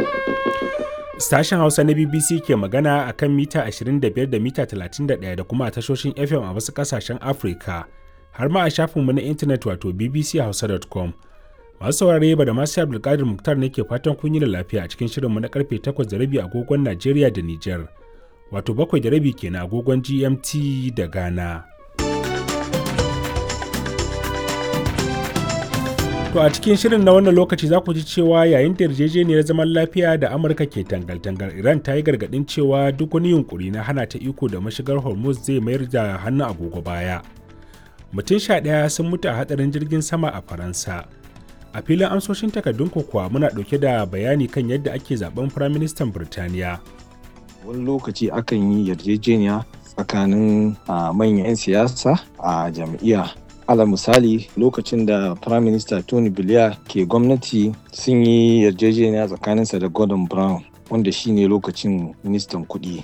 Sashen Hausa na BBC ke magana a kan mita 25 da mita 31 da kuma a tashoshin FM a wasu ƙasashen Afirka, har ma a shafinmu na intanet wato bbchausa.com. Masu saurare ba da masu Abdulkadir Muktar ne ke fatan kun yi da lafiya a cikin shirinmu na karfe 8:30 agogon Najeriya da Nijar, wato 7:30 kenan agogon GMT da Ghana. To a cikin shirin na wannan lokaci za ku ji cewa yayin da yarjejeniyar zaman lafiya da Amurka ke tangal-tangal, Iran ta yi gargaɗin cewa duk wani yunkuri na hana ta iko da mashigar Hormuz zai mayar da hannu agogo baya. Mutum 11 sun mutu a hatsarin jirgin sama a Faransa. A filin amsoshin takardun kuwa muna ɗauke da bayani kan yadda ake zaben Firaministan Birtaniya. Wani lokaci akan yi yarjejeniya tsakanin manyan 'yan siyasa a jam'iyya. Alal misali, lokacin da Prime Minister Tony Blair ke gwamnati sun yi yarjejeniya tsakaninsa da Gordon Brown, wanda shine lokacin ministan kuɗi.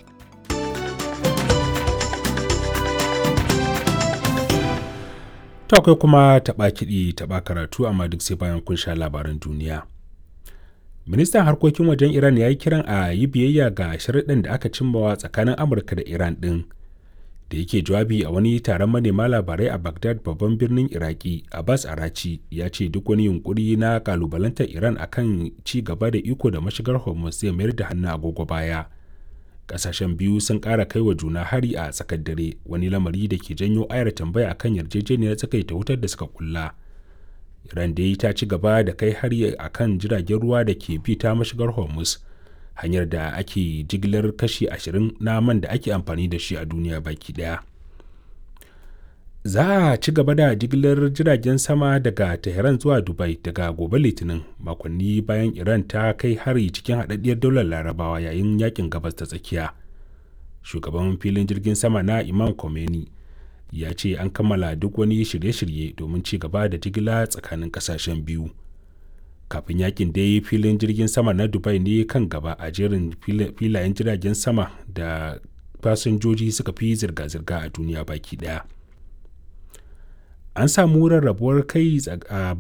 To akwai kuma taɓa kiɗi taɓa karatu, amma duk sai bayan kun sha labaran duniya. Ministan harkokin wajen Iran ya yi kiran a yi biyayya ga sharuɗan da aka cimmawa tsakanin Amurka da Iran ɗin. Da yake jawabi a wani taron manema labarai a Baghdad, babban birnin Iraki, Abbas Arachi ya ce duk wani yunkuri na kalubalantar Iran akan ci gaba da iko da mashigar Hormuz zai mayar da hannu agogo baya. Kasashen biyu sun ƙara kai wa juna hari a tsakar dare, wani lamari da ke janyo ayar tambaya akan yarjejeniyar tsakaita wutar da suka kulla. Iran dai ta ci gaba da kai hari akan jiragen ruwa da ke bi ta mashigar Hormuz, hanyar da ake jigilar kashi 20 na man da ake amfani da shi a duniya baki daya. Za a ci gaba da jigilar jiragen sama daga Tehran zuwa Dubai daga gobe Litinin, makonni bayan Iran ta kai hari cikin haɗaɗɗiyar daular Larabawa yayin yakin gabas ta tsakiya. Shugaban filin jirgin sama na Imam Khomeini ya ce an kammala duk wani shirye-shirye domin ci gaba da jigila tsakanin ƙasashen biyu. Kafin yakin dai filin jirgin sama na Dubai ne kan gaba a jerin filayen jiragen sama da fasinjoji suka fi zirga-zirga a duniya baki daya. An samu rarrabuwar kai a